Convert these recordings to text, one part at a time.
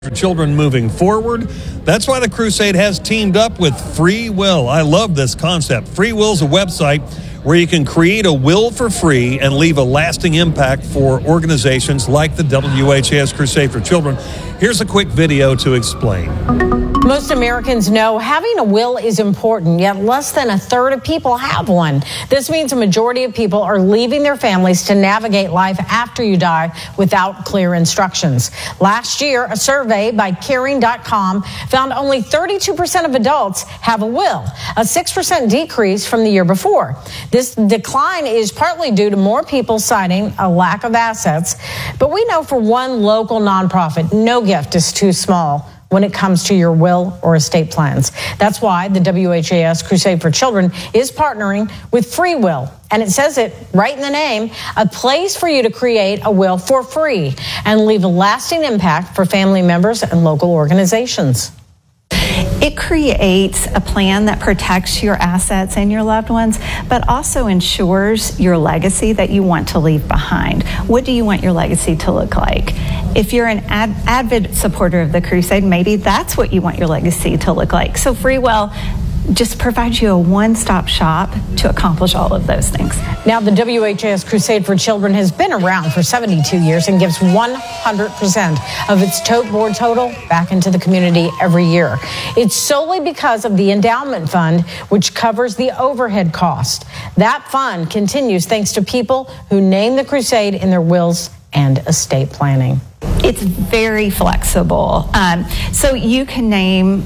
for children moving forward. That's why the Crusade has teamed up with Free Will. I love this concept. Free Will is a website where you can create a will for free and leave a lasting impact for organizations like the WHAS Crusade for Children. Here's a quick video to explain. Most Americans know having a will is important, yet less than a third of people have one. This means a majority of people are leaving their families to navigate life after you die without clear instructions. Last year, a survey by Caring.com found only 32% of adults have a will, a 6% decrease from the year before. This decline is partly due to more people citing a lack of assets, but we know for one local nonprofit, no gift is too small when it comes to your will or estate plans. That's why the WHAS Crusade for Children is partnering with Free Will. And it says it right in the name, a place for you to create a will for free and leave a lasting impact for family members and local organizations. It creates a plan that protects your assets and your loved ones, but also ensures your legacy that you want to leave behind. What do you want your legacy to look like? If you're an avid supporter of the Crusade, maybe that's what you want your legacy to look like. So Free Will just provides you a one-stop shop to accomplish all of those things. Now, the WHAS Crusade for Children has been around for 72 years and gives 100% of its tote board total back into the community every year. It's solely because of the endowment fund, which covers the overhead cost. That fund continues thanks to people who name the Crusade in their wills and estate planning. It's very flexible. So you can name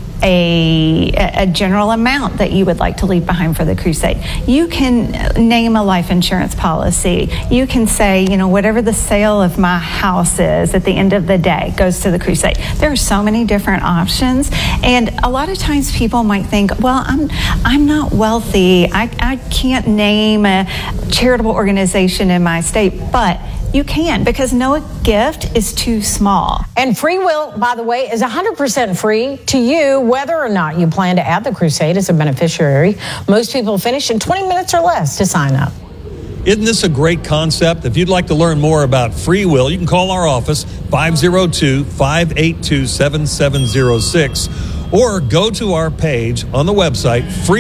a general amount that you would like to leave behind for the Crusade. You can name a life insurance policy. You can say, whatever the sale of my house is at the end of the day goes to the Crusade. There are so many different options. And a lot of times people might think, well, I'm not wealthy. I can't name a charitable organization in my state, but you can, because no gift is too small. And Free Will, by the way, is 100% free to you, whether or not you plan to add the Crusade as a beneficiary. Most people finish in 20 minutes or less to sign up. Isn't this a great concept? If you'd like to learn more about Free Will, you can call our office, 502-582-7706, or go to our page on the website,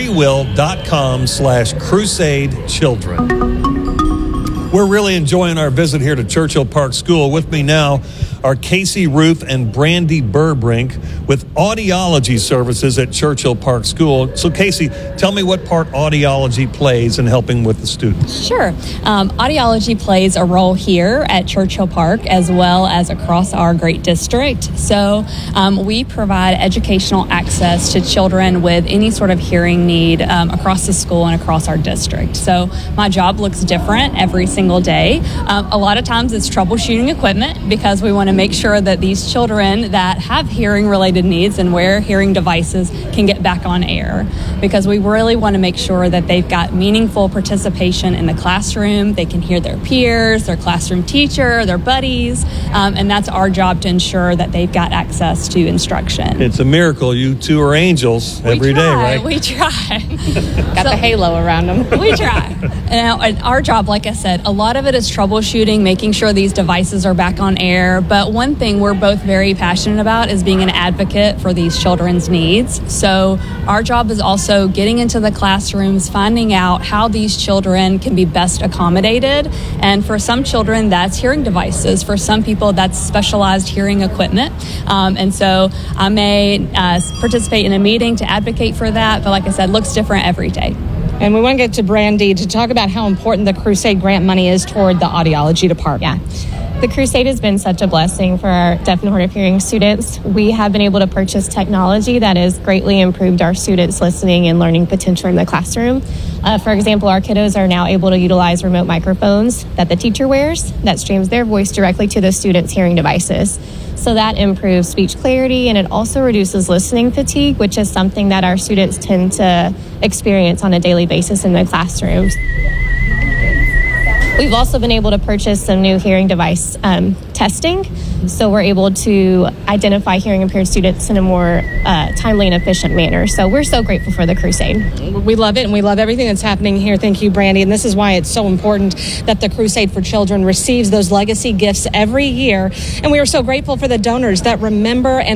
freewill.com/Crusade Children. We're really enjoying our visit here to Churchill Park School. With me now are Casey Ruth and Brandy Burbrink with audiology services at Churchill Park School. So Casey, tell me what part audiology plays in helping with the students. Sure. Audiology plays a role here at Churchill Park as well as across our great district. So we provide educational access to children with any sort of hearing need across the school and across our district. So my job looks different every single day. A lot of times it's troubleshooting equipment because we want to make sure that these children that have hearing related needs and wear hearing devices can get back on air, because we really want to make sure that they've got meaningful participation in the classroom. They can hear their peers, their classroom teacher, their buddies, and that's our job to ensure that they've got access to instruction. It's a miracle. You two are angels every day, right? We try. Got the halo around them. We try. Now, our job, like I said, a lot of it is troubleshooting, making sure these devices are back on air. But one thing we're both very passionate about is being an advocate for these children's needs. So our job is also getting into the classrooms, finding out how these children can be best accommodated. And for some children, that's hearing devices. For some people, that's specialized hearing equipment. And so I may participate in a meeting to advocate for that. But like I said, looks different every day. And we want to get to Brandy to talk about how important the Crusade grant money is toward the audiology department. Yeah. The Crusade has been such a blessing for our deaf and hard of hearing students. We have been able to purchase technology that has greatly improved our students' listening and learning potential in the classroom. For example, our kiddos are now able to utilize remote microphones that the teacher wears that streams their voice directly to the students' hearing devices. So that improves speech clarity, and it also reduces listening fatigue, which is something that our students tend to experience on a daily basis in the classrooms. We've also been able to purchase some new hearing device testing, so we're able to identify hearing impaired students in a more timely and efficient manner. So we're so grateful for the crusade. We love it, and we love everything that's happening here. Thank you, Brandy. And this is why it's so important that the Crusade for Children receives those legacy gifts every year. And we are so grateful for the donors that remember and